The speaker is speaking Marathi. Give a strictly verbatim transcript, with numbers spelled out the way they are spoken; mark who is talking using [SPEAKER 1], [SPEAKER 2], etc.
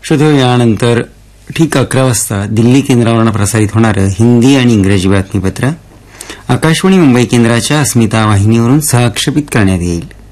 [SPEAKER 1] श्रोते, यानंतर ठीक अकरा वाजता दिल्ली केंद्रावरून प्रसारित होणारं हिंदी आणि इंग्रजी बातमीपत्र आकाशवाणी मुंबई केंद्राच्या अस्मिता वाहिनीवरून सहक्षेपित करण्यात येईल.